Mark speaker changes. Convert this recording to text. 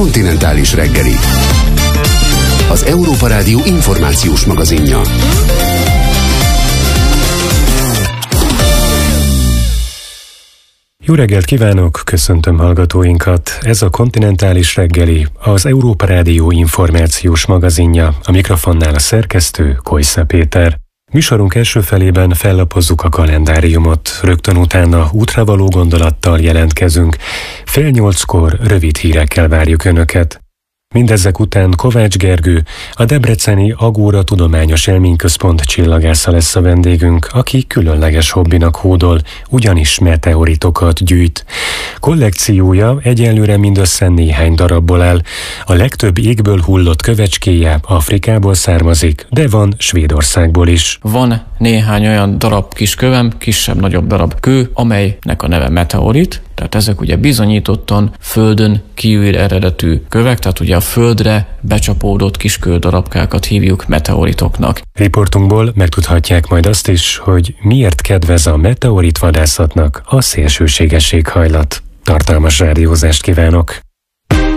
Speaker 1: Kontinentális reggeli. Az Európa Rádió információs magazinja.
Speaker 2: Jó reggelt kívánok, köszöntöm hallgatóinkat. Ez a Kontinentális reggeli, az Európa Rádió információs magazinja, a mikrofonnál a szerkesztő, Kojsza Péter. Műsorunk első felében fellapozzuk a kalendáriumot, rögtön utána útravaló gondolattal jelentkezünk. 7:30 rövid hírekkel várjuk Önöket. Mindezek után Kovács Gergő, a debreceni Agóra Tudományos Élményközpont csillagásza lesz a vendégünk, aki különleges hobbinak hódol, ugyanis meteoritokat gyűjt. Kollekciója egyelőre mindössze néhány darabból áll. A legtöbb égből hullott kövecskéje Afrikából származik, de van Svédországból is.
Speaker 3: Van néhány olyan darab kis kövem, kisebb-nagyobb darab kő, amelynek a neve meteorit, tehát ezek ugye bizonyítottan földön kívül eredetű kövek, tehát ugye a földre becsapódott kis kődarabkákat hívjuk meteoritoknak.
Speaker 2: Riportunkból megtudhatják majd azt is, hogy miért kedvez a meteoritvadászatnak a szélsőséges éghajlat. Tartalmas rádiózást kívánok!